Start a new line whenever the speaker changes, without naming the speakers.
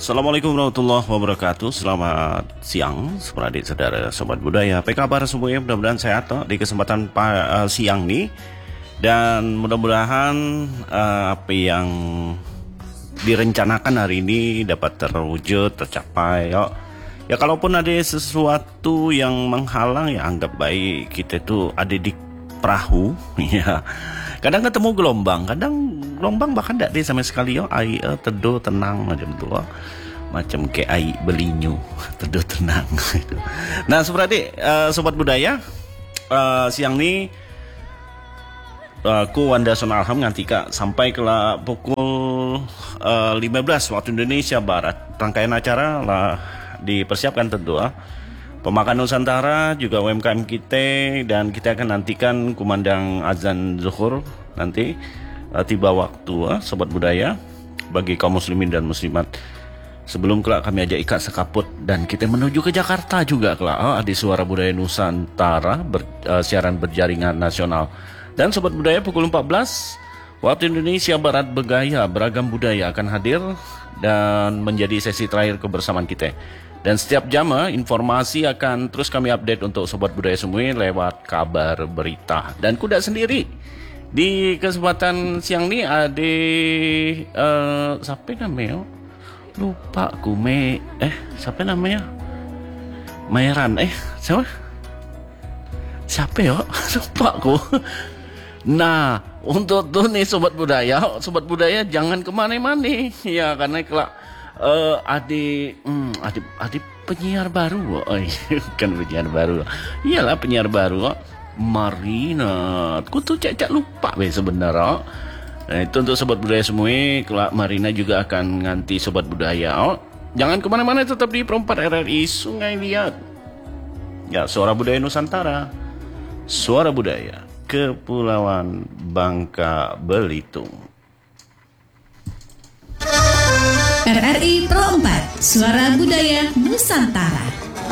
Assalamualaikum warahmatullahi wabarakatuh. Selamat siang, adik saudara, sobat budaya. Apa kabar semuanya? Mudah-mudahan sehat di kesempatan siang nih. Dan mudah-mudahan apa yang direncanakan hari ini dapat terwujud, tercapai. Ya kalaupun ada sesuatu yang menghalang, ya anggap baik kita tuh ada di perahu. Ya. Kadang ketemu gelombang, kadang gelombang bahkan tidak ada sama sekali. Air teduh tenang macam tu, macam kayak air belinyu, teduh tenang. Nah, sobat budaya, siang ni aku Wanda Sonalham nganti kak sampai ke pukul 15 waktu Indonesia Barat. Rangkaian acara lah dipersiapkan tentu. Pemakan Nusantara juga UMKM kita, dan kita akan nantikan kumandang azan zuhur nanti tiba waktu sobat budaya bagi kaum muslimin dan muslimat. Sebelum kelak kami ajak ikat sekaput dan kita menuju ke Jakarta juga kelak di Suara Budaya Nusantara siaran berjaringan nasional. Dan sobat budaya pukul 14 waktu Indonesia Barat bergaya beragam budaya akan hadir dan menjadi sesi terakhir kebersamaan kita. Dan setiap jam informasi akan terus kami update untuk sobat budaya semua lewat kabar berita. Dan kuda sendiri di kesempatan siang ini ada siapa namanya? Lupa aku siapa namanya? Meran siapa ya? Lupa aku. Nah, untuk tuh nih sobat budaya jangan kemana-mana ya, karena kelak adik penyiar baru, bukan penyiar baru, iyalah penyiar baru, Marina. Aku tuh cak lupa sebenarnya. Nah, itu untuk sobat budaya semua, kelak Marina juga akan nganti sobat budaya. Jangan kemana-mana, tetap di Perempat RRI Sungai Liat. Ya, Suara Budaya Nusantara, Suara Budaya Kepulauan Bangka Belitung.
RRI Pro 4, Suara Budaya Nusantara.